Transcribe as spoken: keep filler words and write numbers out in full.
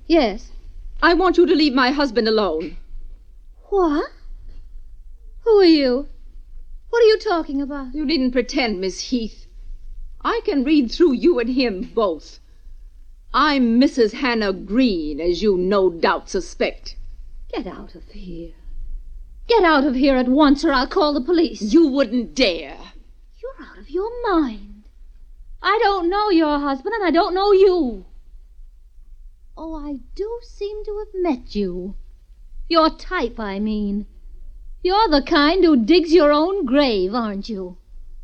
Yes. I want you to leave my husband alone. What? Who are you? What are you talking about? You needn't pretend, Miss Heath. I can read through you and him both. I'm Missus Hannah Green, as you no doubt suspect. Get out of here. Get out of here at once, or I'll call the police. You wouldn't dare. You're out of your mind. I don't know your husband, and I don't know you. Oh, I do seem to have met you. Your type, I mean. You're the kind who digs your own grave, aren't you?